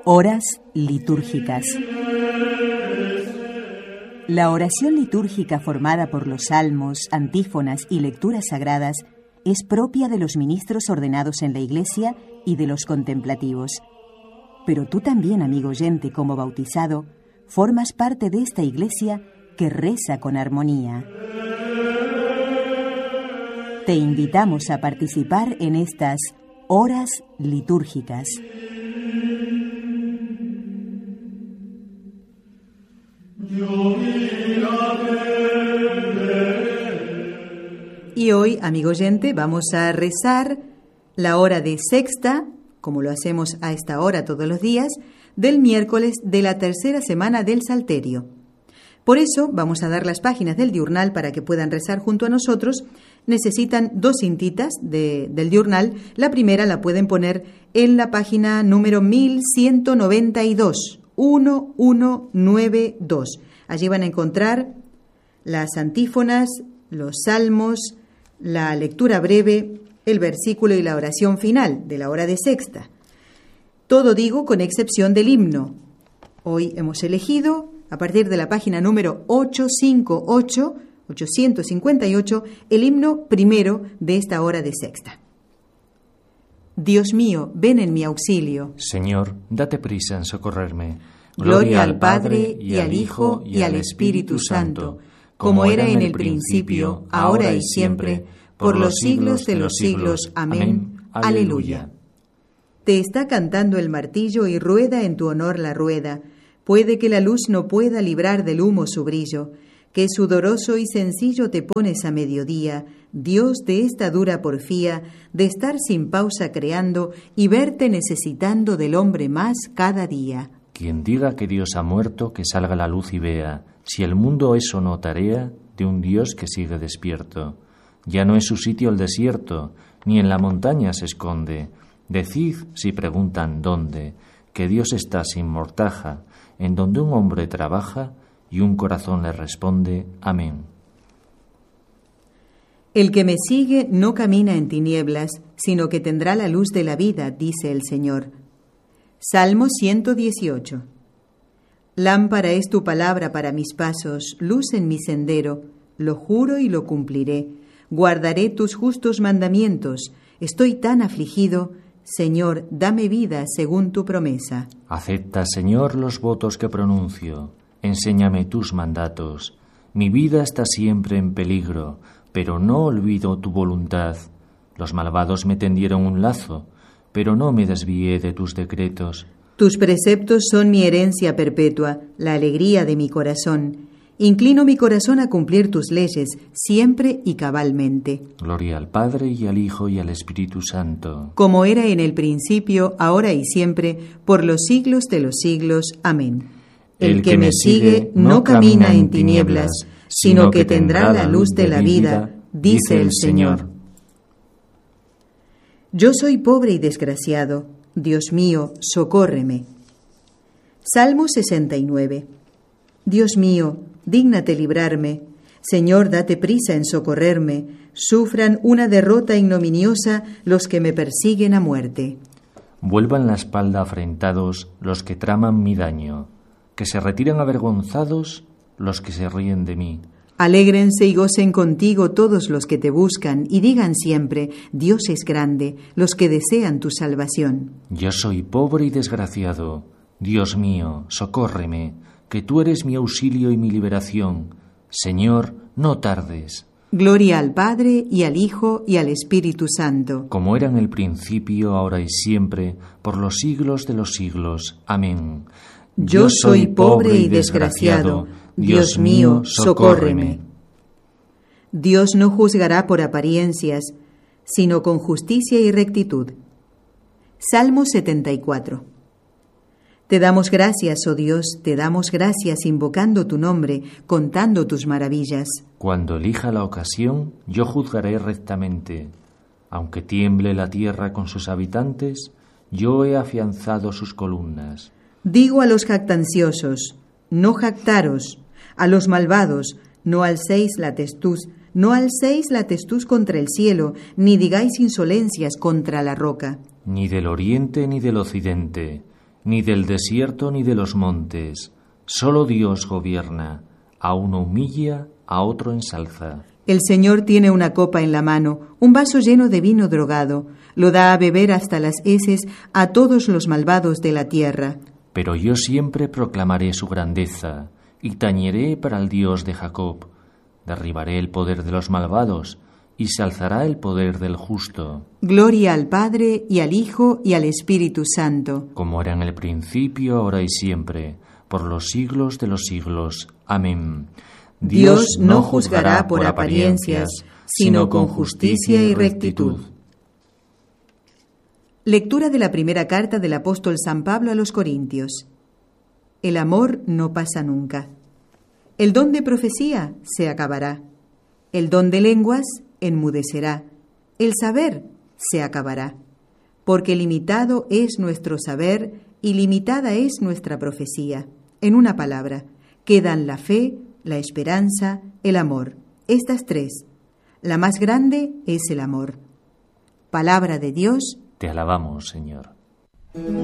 Horas litúrgicas. La oración litúrgica formada por los salmos, antífonas y lecturas sagradas es propia de los ministros ordenados en la Iglesia y de los contemplativos. Pero tú también, amigo oyente, como bautizado, formas parte de esta Iglesia que reza con armonía. Te invitamos a participar en estas horas litúrgicas. Y hoy, amigo oyente, vamos a rezar la hora de sexta, como lo hacemos a esta hora todos los días, del miércoles de la tercera semana del Salterio. Por eso vamos a dar las páginas del diurnal para que puedan rezar junto a nosotros. Necesitan 2 cintitas del diurnal. La primera la pueden poner en la página número 1192, 1192. Allí van a encontrar las antífonas, los salmos, la lectura breve, el versículo y la oración final de la hora de sexta. Todo digo con excepción del himno. Hoy hemos elegido, a partir de la página número 858, el himno primero de esta hora de sexta. Dios mío, ven en mi auxilio. Señor, date prisa en socorrerme. Gloria al Padre, y al Hijo, y al Espíritu Santo, como era en el principio, ahora y siempre, por los siglos de los siglos. Amén. Aleluya. Te está cantando el martillo y rueda en tu honor la rueda. Puede que la luz no pueda librar del humo su brillo. Qué sudoroso y sencillo te pones a mediodía, Dios de esta dura porfía, de estar sin pausa creando y verte necesitando del hombre más cada día. Quien diga que Dios ha muerto, que salga la luz y vea, si el mundo es o no tarea de un Dios que sigue despierto. Ya no es su sitio el desierto, ni en la montaña se esconde. Decid, si preguntan dónde, que Dios está sin mortaja, en donde un hombre trabaja y un corazón le responde, amén. El que me sigue no camina en tinieblas, sino que tendrá la luz de la vida, dice el Señor. Salmo 118. Lámpara es tu palabra para mis pasos, luz en mi sendero. Lo juro y lo cumpliré. Guardaré tus justos mandamientos. Estoy tan afligido. Señor, dame vida según tu promesa. Acepta, Señor, los votos que pronuncio. Enséñame tus mandatos. Mi vida está siempre en peligro, pero no olvido tu voluntad. Los malvados me tendieron un lazo, pero no me desvié de tus decretos. Tus preceptos son mi herencia perpetua, la alegría de mi corazón. Inclino mi corazón a cumplir tus leyes, siempre y cabalmente. Gloria al Padre, y al Hijo, y al Espíritu Santo. Como era en el principio, ahora y siempre, por los siglos de los siglos. Amén. El que me sigue no camina en tinieblas, sino que tendrá la luz de la vida, dice el Señor. Yo soy pobre y desgraciado. Dios mío, socórreme. Salmo 69. Dios mío, dígnate librarme. Señor, date prisa en socorrerme. Sufran una derrota ignominiosa los que me persiguen a muerte. Vuelvan la espalda afrentados los que traman mi daño. Que se retiren avergonzados los que se ríen de mí. Alégrense y gocen contigo todos los que te buscan y digan siempre, Dios es grande, los que desean tu salvación. Yo soy pobre y desgraciado. Dios mío, socórreme, que tú eres mi auxilio y mi liberación. Señor, no tardes. Gloria al Padre, y al Hijo, y al Espíritu Santo. Como era en el principio, ahora y siempre, por los siglos de los siglos. Amén. Yo soy pobre y desgraciado. Dios mío, socórreme. Dios no juzgará por apariencias, sino con justicia y rectitud. Salmo 74. Te damos gracias, oh Dios, te damos gracias invocando tu nombre, contando tus maravillas. Cuando elija la ocasión, yo juzgaré rectamente. Aunque tiemble la tierra con sus habitantes, yo he afianzado sus columnas. Digo a los jactanciosos, no jactaros, a los malvados, no alcéis la testuz, no alcéis la testuz contra el cielo, ni digáis insolencias contra la roca. Ni del oriente ni del occidente, ni del desierto ni de los montes. Solo Dios gobierna. A uno humilla, a otro ensalza. El Señor tiene una copa en la mano, un vaso lleno de vino drogado. Lo da a beber hasta las heces a todos los malvados de la tierra. Pero yo siempre proclamaré su grandeza y tañeré para el Dios de Jacob. Derribaré el poder de los malvados y se alzará el poder del justo. Gloria al Padre, y al Hijo, y al Espíritu Santo. Como era en el principio, ahora y siempre, por los siglos de los siglos. Amén. Dios no juzgará por apariencias, sino con justicia y rectitud. Lectura de la primera carta del apóstol San Pablo a los Corintios. El amor no pasa nunca. El don de profecía se acabará. El don de lenguas enmudecerá. El saber se acabará. Porque limitado es nuestro saber y limitada es nuestra profecía. En una palabra, quedan la fe, la esperanza, el amor. Estas tres. La más grande es el amor. Palabra de Dios. Te alabamos, Señor.